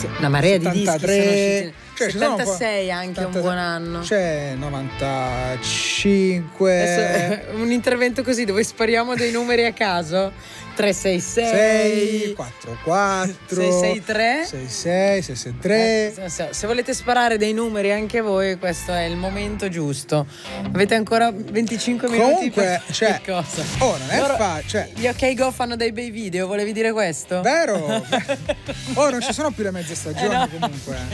una marea di dischi sono 73, usciti. cioè, ci sono 76 anche 76, un buon anno. C'è 95. Adesso, un intervento così dove spariamo dei numeri a caso. 366 6 44 663 66 663. Se volete sparare dei numeri anche voi, questo è il momento giusto. Avete ancora 25 minuti. Comunque, per cioè, che cosa? oh, non è facile. Gli OK Go fanno dei bei video, volevi dire questo? Vero? Oh, non ci sono più le mezze stagioni, no. comunque.